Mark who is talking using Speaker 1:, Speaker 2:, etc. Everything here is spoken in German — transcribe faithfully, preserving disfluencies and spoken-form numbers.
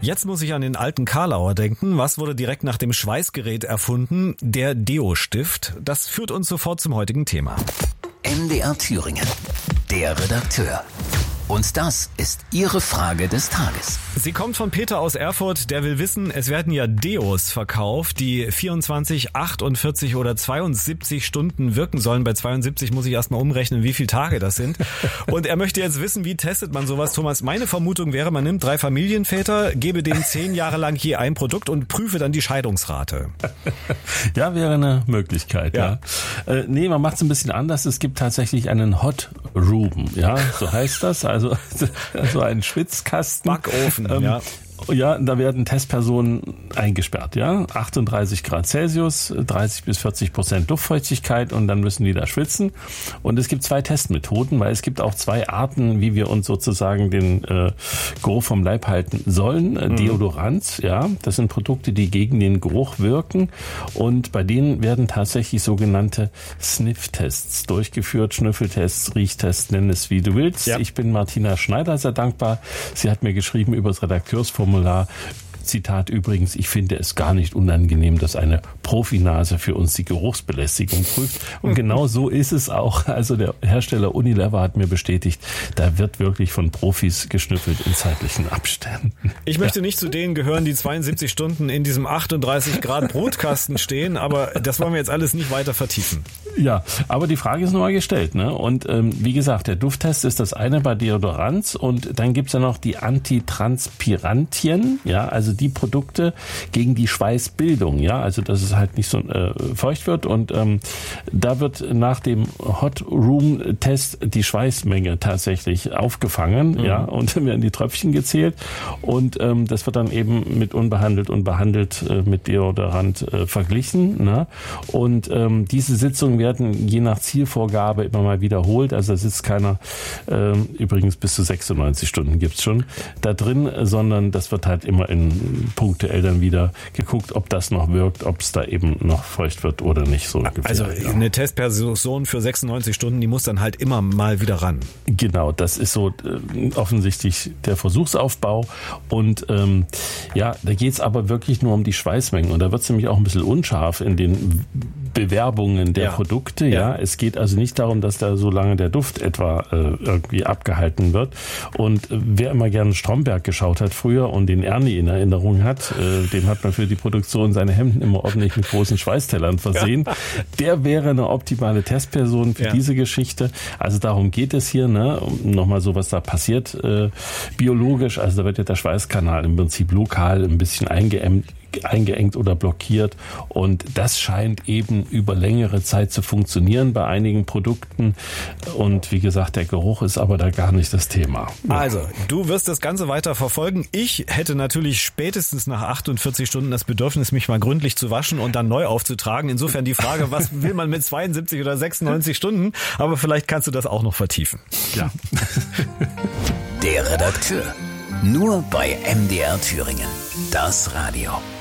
Speaker 1: Jetzt muss ich an den alten Karlauer denken. Was wurde direkt nach dem Schweißgerät erfunden? Der Deo-Stift. Das führt uns sofort zum heutigen Thema.
Speaker 2: M D R Thüringen, der Redakteur. Und das ist Ihre Frage des Tages.
Speaker 1: Sie kommt von Peter aus Erfurt, der will wissen, es werden ja Deos verkauft, die vierundzwanzig, achtundvierzig oder zweiundsiebzig Stunden wirken sollen. Bei zweiundsiebzig muss ich erstmal umrechnen, wie viele Tage das sind. Und er möchte jetzt wissen, wie testet man sowas, Thomas? Meine Vermutung wäre, man nimmt drei Familienväter, gebe denen zehn Jahre lang je ein Produkt und prüfe dann die Scheidungsrate.
Speaker 3: Ja, wäre eine Möglichkeit, ja. ja. Äh, nee, man macht es ein bisschen anders. Es gibt tatsächlich einen Hot Room, ja, so heißt das. Also so ein Schwitzkasten.
Speaker 1: Backofen, ähm, ja.
Speaker 3: Ja, da werden Testpersonen eingesperrt, ja. achtunddreißig Grad Celsius, dreißig bis vierzig Prozent Luftfeuchtigkeit und dann müssen die da schwitzen. Und es gibt zwei Testmethoden, weil es gibt auch zwei Arten, wie wir uns sozusagen den äh, Geruch vom Leib halten sollen. Mhm. Deodorant, ja, das sind Produkte, die gegen den Geruch wirken. Und bei denen werden tatsächlich sogenannte Sniff-Tests durchgeführt, Schnüffeltests, Riechtests, nenn es wie du willst. Ja. Ich bin Martina Schneider sehr dankbar. Sie hat mir geschrieben über das Redakteursformular, Zitat übrigens, ich finde es gar nicht unangenehm, dass eine Profinase für uns die Geruchsbelästigung prüft. Und genau so ist es auch. Also der Hersteller Unilever hat mir bestätigt, da wird wirklich von Profis geschnüffelt in zeitlichen Abständen.
Speaker 1: Ich möchte ja. nicht zu denen gehören, die zweiundsiebzig Stunden in diesem achtunddreißig Grad Brotkasten stehen, aber das wollen wir jetzt alles nicht weiter vertiefen.
Speaker 3: Ja, aber die Frage ist nochmal gestellt, ne? Und ähm, wie gesagt, der Dufttest ist das eine bei Deodorants und dann gibt's ja noch die Antitranspirantien, ja, also die Produkte gegen die Schweißbildung, ja, also dass es halt nicht so äh, feucht wird und ähm, da wird nach dem Hot Room Test die Schweißmenge tatsächlich aufgefangen, mhm. ja, und dann werden die Tröpfchen gezählt und ähm, das wird dann eben mit unbehandelt und behandelt äh, mit Deodorant äh, verglichen, ne? Und ähm, diese Sitzungen werden je nach Zielvorgabe immer mal wiederholt, also da sitzt keiner, äh, übrigens bis zu sechsundneunzig Stunden gibt's schon da drin, sondern das wird halt immer in punktuell dann wieder geguckt, ob das noch wirkt, ob es da eben noch feucht wird oder nicht. So
Speaker 1: also eine Testperson für sechsundneunzig Stunden, die muss dann halt immer mal wieder ran.
Speaker 3: Genau, das ist so äh, offensichtlich der Versuchsaufbau und ähm, ja, da geht es aber wirklich nur um die Schweißmengen und da wird es nämlich auch ein bisschen unscharf in den Bewerbungen der ja. Produkte. Ja. ja, es geht also nicht darum, dass da so lange der Duft etwa äh, irgendwie abgehalten wird und äh, wer immer gerne Stromberg geschaut hat früher und den Ernie in Erinnerung hat, äh, dem hat man für die Produktion seine Hemden immer ordentlich mit großen Schweißtellern versehen. Ja. Der wäre eine optimale Testperson für ja. diese Geschichte. Also darum geht es hier, ne? Um nochmal so, was da passiert äh, biologisch. Also da wird ja der Schweißkanal im Prinzip lokal ein bisschen eingeengt eingeengt oder blockiert und das scheint eben über längere Zeit zu funktionieren bei einigen Produkten und wie gesagt, der Geruch ist aber da gar nicht das Thema.
Speaker 1: Also, du wirst das Ganze weiter verfolgen. Ich hätte natürlich spätestens nach achtundvierzig Stunden das Bedürfnis, mich mal gründlich zu waschen und dann neu aufzutragen. Insofern die Frage, was will man mit zweiundsiebzig oder sechsundneunzig Stunden? Aber vielleicht kannst du das auch noch vertiefen.
Speaker 3: Ja.
Speaker 2: Der Redakteur. Nur bei M D R Thüringen. Das Radio.